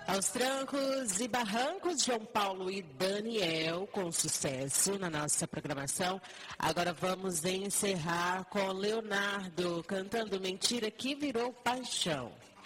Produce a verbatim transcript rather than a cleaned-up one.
Aos trancos e barrancos, João Paulo e Daniel, com sucesso na nossa programação. Agora vamos encerrar com Leonardo, cantando Mentira que Virou Paixão.